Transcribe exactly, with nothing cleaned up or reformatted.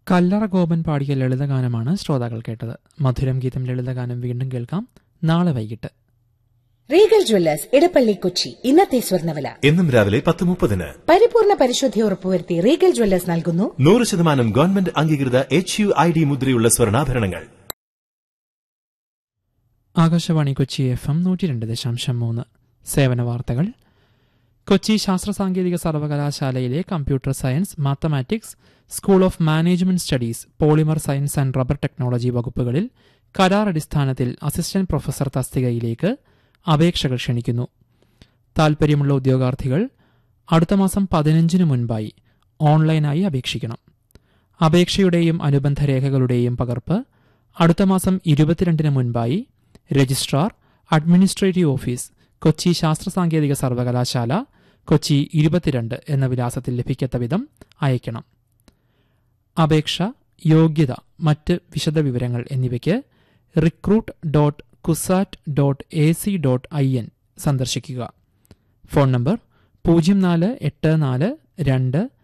കല്ലറ ഗോപൻ പാടിയ ലളിതഗാനമാണ് ശ്രോതാക്കൾ കേട്ടത്. മധുരം ഗീതം ലളിതഗാനം വീണ്ടും കേൾക്കാം നാളെ വൈകിട്ട്. Regal Jewellers Edappally Kochi. ഇന്നത്തെ സ്വർണ്ണവില എന്നും രാവിലെ പത്ത് മുപ്പതിന്. പരിപൂർണ പരിശുദ്ധി ഉറപ്പുവരുത്തി റീഗൽ ജ്വല്ലേഴ്സ് നൽകുന്നു നൂറ് ശതമാനം ഗവൺമെന്റ് അംഗീകൃത എച്ച് യു ഐ ഡി മുദ്രയുള്ള സ്വർണ്ണാഭരണങ്ങൾ. ആകാശവാണി കൊച്ചി എഫ് എം നൂറ്റി രണ്ട് ദശാംശം മൂന്ന്. സേവന വാർത്തകൾ. കൊച്ചി ശാസ്ത്ര സാങ്കേതിക സർവകലാശാലയിലെ computer science, mathematics, school of management studies, polymer science and rubber technology വകുപ്പുകളിൽ കരാർ അടിസ്ഥാനത്തിൽ അസിസ്റ്റന്റ് പ്രൊഫസർ തസ്തികയിലേക്ക് അപേക്ഷകൾ ക്ഷണിക്കുന്നു. താൽപര്യമുള്ള ഉദ്യോഗാർത്ഥികൾ അടുത്ത മാസം പതിനഞ്ചിന് മുൻപായി ഓൺലൈനായി അപേക്ഷിക്കണം. അപേക്ഷയുടെയും അനുബന്ധ രേഖകളുടെയും പകർപ്പ് അടുത്ത മാസം ഇരുപത്തിരണ്ടിന് മുൻപായി രജിസ്ട്രാർ, അഡ്മിനിസ്ട്രേറ്റീവ് ഓഫീസ്, കൊച്ചി ശാസ്ത്ര സാങ്കേതിക സർവകലാശാല, കൊച്ചി ഇരുപത്തിരണ്ട് എന്ന വിലാസത്തിൽ ലഭിക്കത്ത വിധം അയക്കണം. അപേക്ഷ, യോഗ്യത, മറ്റ് വിശദവിവരങ്ങൾ എന്നിവയ്ക്ക് recruit dot CUSAT dot A C dot I N സന്ദർശിക്കുക. ഫോൺ നമ്പർ പൂജ്യം നാല് എട്ട് നാല് രണ്ട്